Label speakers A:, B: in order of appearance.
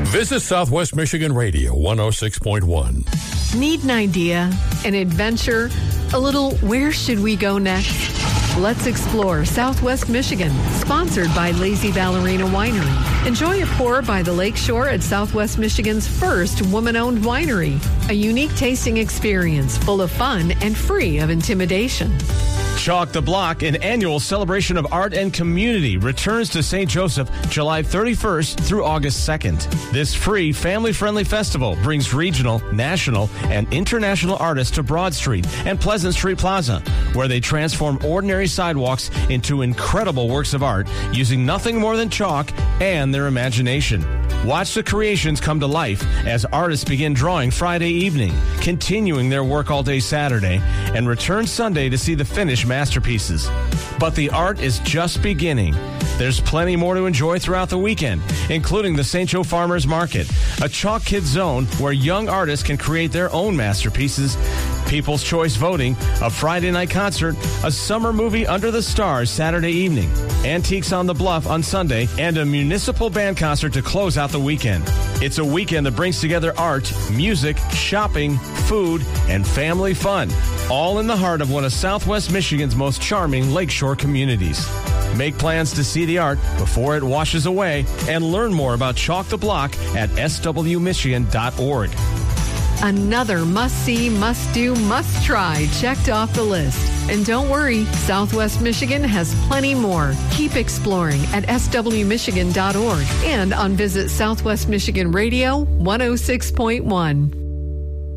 A: Visit Southwest Michigan Radio 106.1.
B: Need an idea, an adventure, a little where should we go next? Let's explore Southwest Michigan, sponsored by Lazy Ballerina Winery. Enjoy a pour by the lakeshore at Southwest Michigan's first woman-owned winery. A unique tasting experience full of fun and free of intimidation.
C: Chalk the Block, an annual celebration of art and community, returns to St. Joseph July 31st through August 2nd. This free, family-friendly festival brings regional, national, and international artists to Broad Street and Pleasant Street Plaza, where they transform ordinary sidewalks into incredible works of art using nothing more than chalk and their imagination. Watch the creations come to life as artists begin drawing Friday evening, continuing their work all day Saturday, and return Sunday to see the finished masterpieces. But the art is just beginning. There's plenty more to enjoy throughout the weekend, including the St. Joe Farmers Market, a Chalk Kids zone where young artists can create their own masterpieces, People's Choice voting, a Friday night concert, a summer movie under the stars Saturday evening, Antiques on the Bluff on Sunday, and a municipal band concert to close out the weekend. It's a weekend that brings together art, music, shopping, food, and family fun, all in the heart of one of Southwest Michigan's most charming lakeshore communities. Make plans to see the art before it washes away and learn more about Chalk the Block at swmichigan.org.
B: Another must-see, must-do, must-try checked off the list. And don't worry, Southwest Michigan has plenty more. Keep exploring at swmichigan.org and on Visit Southwest Michigan Radio 106.1.